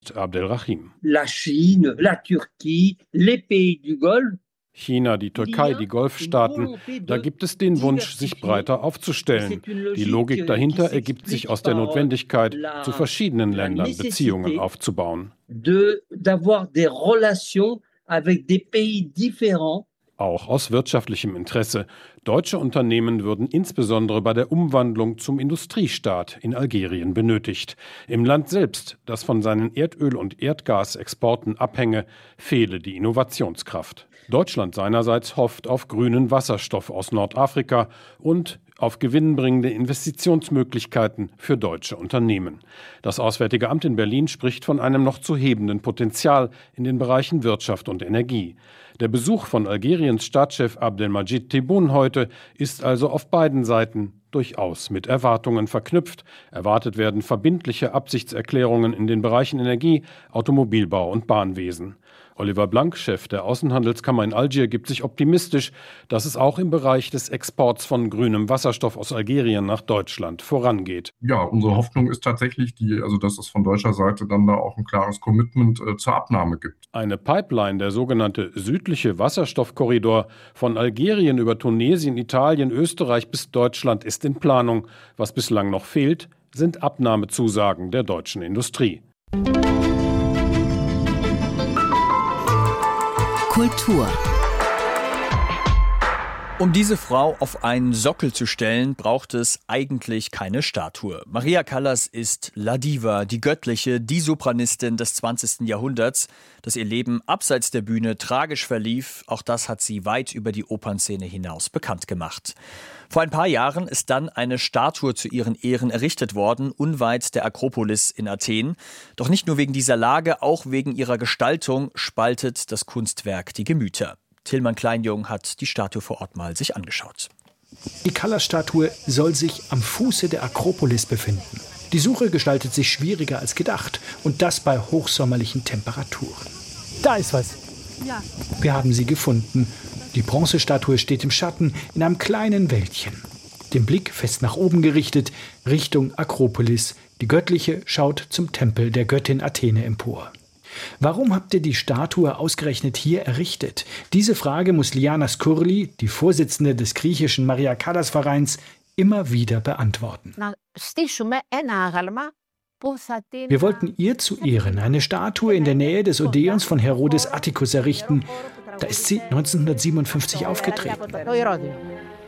Rashid Abdelrahim. La Chine, la Turquie, les pays du Golfe. China, die Türkei, die Golfstaaten, da gibt es den Wunsch, sich breiter aufzustellen. Die Logik dahinter ergibt sich aus der Notwendigkeit, zu verschiedenen Ländern Beziehungen aufzubauen. D'avoir des relations avec des pays différents. Auch aus wirtschaftlichem Interesse. Deutsche Unternehmen würden insbesondere bei der Umwandlung zum Industriestaat in Algerien benötigt. Im Land selbst, das von seinen Erdöl- und Erdgasexporten abhänge, fehle die Innovationskraft. Deutschland seinerseits hofft auf grünen Wasserstoff aus Nordafrika und auf gewinnbringende Investitionsmöglichkeiten für deutsche Unternehmen. Das Auswärtige Amt in Berlin spricht von einem noch zu hebenden Potenzial in den Bereichen Wirtschaft und Energie. Der Besuch von Algeriens Staatschef Abdelmadjid Tebboune heute ist also auf beiden Seiten durchaus mit Erwartungen verknüpft. Erwartet werden verbindliche Absichtserklärungen in den Bereichen Energie, Automobilbau und Bahnwesen. Oliver Blank, Chef der Außenhandelskammer in Algier, gibt sich optimistisch, dass es auch im Bereich des Exports von grünem Wasserstoff aus Algerien nach Deutschland vorangeht. Ja, unsere Hoffnung ist tatsächlich dass es von deutscher Seite dann da auch ein klares Commitment zur Abnahme gibt. Eine Pipeline, der sogenannte südliche Wasserstoffkorridor von Algerien über Tunesien, Italien, Österreich bis Deutschland ist in Planung. Was bislang noch fehlt, sind Abnahmezusagen der deutschen Industrie. Kultur. Um diese Frau auf einen Sockel zu stellen, braucht es eigentlich keine Statue. Maria Callas ist La Diva, die Göttliche, die Sopranistin des 20. Jahrhunderts. Dass ihr Leben abseits der Bühne tragisch verlief, auch das hat sie weit über die Opernszene hinaus bekannt gemacht. Vor ein paar Jahren ist dann eine Statue zu ihren Ehren errichtet worden, unweit der Akropolis in Athen. Doch nicht nur wegen dieser Lage, auch wegen ihrer Gestaltung spaltet das Kunstwerk die Gemüter. Tillmann Kleinjung hat die Statue vor Ort mal sich angeschaut. Die Callas-Statue soll sich am Fuße der Akropolis befinden. Die Suche gestaltet sich schwieriger als gedacht und das bei hochsommerlichen Temperaturen. Da ist was. Ja. Wir haben sie gefunden. Die Bronzestatue steht im Schatten in einem kleinen Wäldchen. Den Blick fest nach oben gerichtet, Richtung Akropolis. Die Göttliche schaut zum Tempel der Göttin Athene empor. Warum habt ihr die Statue ausgerechnet hier errichtet? Diese Frage muss Liana Skurli, die Vorsitzende des griechischen Maria Callas Vereins, immer wieder beantworten. Wir wollten ihr zu Ehren eine Statue in der Nähe des Odeons von Herodes Atticus errichten. Da ist sie 1957 aufgetreten.